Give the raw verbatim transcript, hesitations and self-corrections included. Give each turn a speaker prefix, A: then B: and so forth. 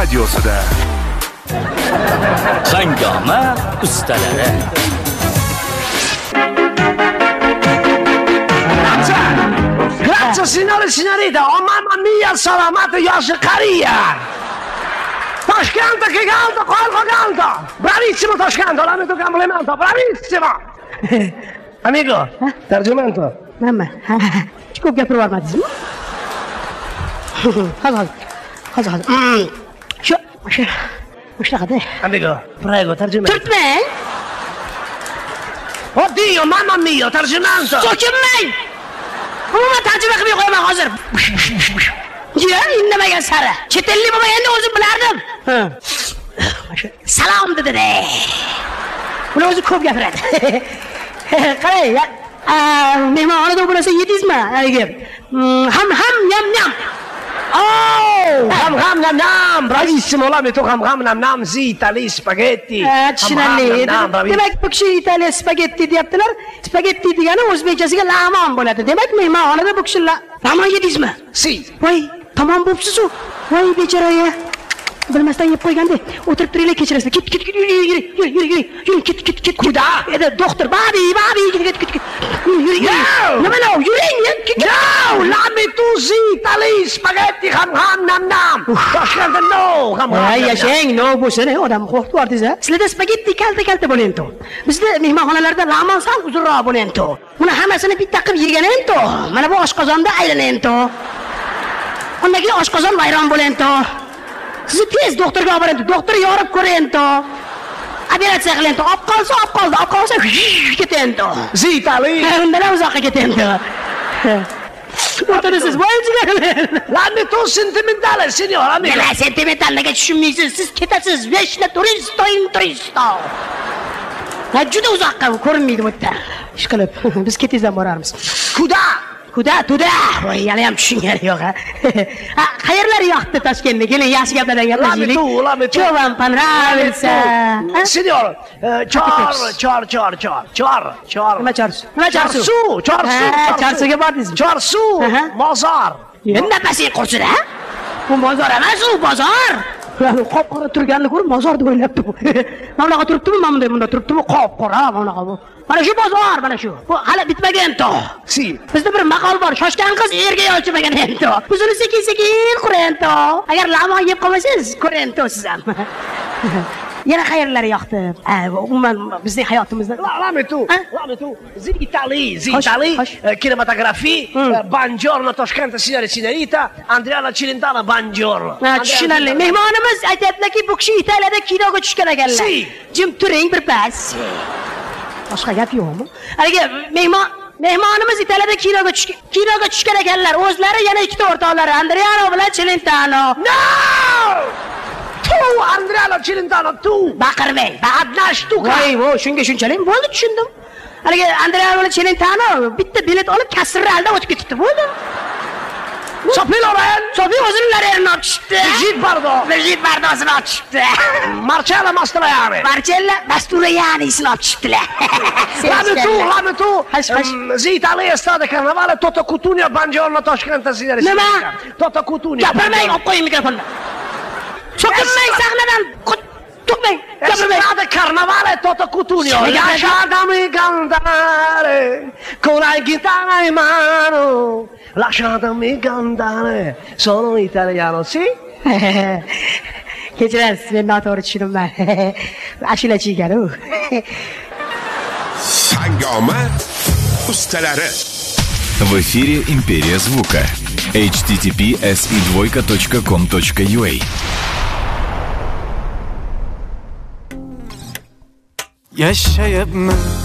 A: radiosida.
B: Hangoma ustalari.
C: Grazie signore e signorita, oh mamma mia, salamato yoshi caria. Toshkent che canta, qualco canta. Bravissimo Toshkent, la metto complimento, bravissimo. Amico, tarjumento.
D: Mamma, ko'p gapirvormadingizmi? Hozir, hozir, hozir. Shu, shu, shunaqada.
C: Amico, prego, tarjumento.
D: Turtmang.
C: Oddio, mamma mia, tarjumento.
D: So'kinmang. Umuman tarjima qilib qo'yaman hozir. Ya, indamagan sari. Chet ellik bo'lmaganda o'zim bilardim. Ha. Salom dedi-da. Ular o'zi ko'p gapiradi. Qarang, mehmonxonada bo'lsa yedingizmi? Haligi ham ham yam yam.
C: Oh, ham ham nam nam, bravissimo, la metto ham ham nam nam, sì, Itali spaghetti.
D: Tushunarli. Demak, bu kishi Italiya spagetti deyaptilar. Spagetti degani o'zbekchasiga lag'mon bo'ladi. Demak, mehmonxonada bu kishi lag'mon yedingizmi?
C: Si.
D: Voy, tamom bo'psiz-ku. Voy, bechoraga. Bilmasdan yeb qo'yganda o'tirib turinglar, kechirasiz. Ket, ket, yur, yur, yur, yur, yur, yur, yur, ket, ket, ket.
C: Kuda?
D: Edi, doktor, babi, babi, ket, ket, ket. Yur, yur. Nima no, yuring, ket.
C: No, la metto sì, Itali spaghetti ham ham nam nam. Toshkentda no, ham ham.
D: Ay, yashang, no bo'lsa-ne, odam qo'rqib bordingiz-a? Sizlarda spagetti kalta-kalta bo'layapti. Bizda mehmonxonalarda lag'mon sal uzunroq bo'layapti. Buni hammasini bitta qilib yeganim-to. Mana bu oshqozonda aylanayapti. Undan keyin oshqozon vayron bo'layapti. Sizni tez doktorga olib borayapti. Doktor yorib ko'rayapti. Operatsiya qilyapti. Olib qolsa, olib qoldi. Olib qolsa, ketayapti.
C: Sì, Itali.
D: Undan uzoqqa ketayapti. O'tirasiz, voyjilar.
C: La metto sentimentale, signora, amico.
D: Nima sentimentalga tushunmaysiz? Siz ketasiz. Veshla turisto, turisto. Ha, juda uzoqqa ko'rinmaydi bu yerda. Ish qilib, biz ketizdan boramiz.
C: Kuda?
D: Kuda, tuda. Voy, yana ham tushungani yo'q, ha. Ha, qayerlar yoqdi Toshkentda? Keling, yaxshi gaplardan gaplashaylik.
C: La metto, la metto.
D: Che vam понравится.
C: Signor, chor, chor, chor, chor, chor, chor.
D: Nima chorsu? Nima chorsu?
C: Chorsu, chorsu.
D: Chorsuga bordingizmi?
C: Chorsu, mozor.
D: Endi pasing qursin-a? Bu mozor emas, u bozor. Qop-qora turganini ko'rib, mozor deb o'ylabdi bu. Mana bunaqa turibdimi? Mana bunday bunda turibdimi? Qop-qora, mana bu. Mana shu bozor, mana shu. Bu hali bitmagan-to.
C: Si.
D: Bizda bir maqol bor, shoshgan qiz erga yolchimagan-to. Biz uni sekin-sekin qurayin-to. Agar lag'mon yeb qolmasangiz, ko'rayin-to siz ham. Yana qayerlar yoqdi? Umuman bizning hayotimizda.
C: La metto, la metto. Zi Itali, zi Itali, kinematografia, buongiorno Toshkent, signore e signorita, Andriana Cilentano, buongiorno.
D: Tushunarli. Mehmonimiz aytayaptiki, bu kishi Italiyada kinoga tushgan ekanlar.
C: Si.
D: Jim turing bir pas. Boshqa gap yo'qmi? Haligi mehmon mehmonimiz Italiyada kinoga tushgan kinoga tushgan ekanlar. O'zlari yana ikkita o'rtoqlari, Andriano bilan Cilentano.
C: No! Tu, Andriano Cilentano, tu.
D: Baqirmang.
C: Qatnash tu.
D: Voy, vo, shunga shunchalik bo'ldi, tushundim. Haligi Andriano bilan Cilentano bitta bilet olib kassirni aldab o'tib ketibdi. Bo'ldi.
C: Sofi Loren,
D: Sofi o'zining larerini olib chiqdi.
C: Brigitte Bardot,
D: Brigitte Bardot'ni olib chiqdi.
C: Marcello Mastroianni,
D: Marcello Mastroianni'ni olib chiqdilar.
C: La metto, la metto. Zi Italia strada carnavale, Toto Cutugno, buongiorno Toshkent, signore e signorita. Toto Cutugno.
D: Gapirmang, olib qo'ying mikrofonni. Cho'kilmang sahnadan. To'kmang. Gapirmang.
C: Strada carnavale, Toto Cutugno. Lasciatemi cantare con la chitarra in mano. Lasciatemi cantare, sono italiano, sì?
D: Kechirasiz, men noto'g'ri tushunibman. Ashulachi ekan-u.
A: Hangoma ustalari.
E: В эфире Империя звука. эйч ти ти пи эс и двойка точка ком точка ю а.
F: Yaşayıp mı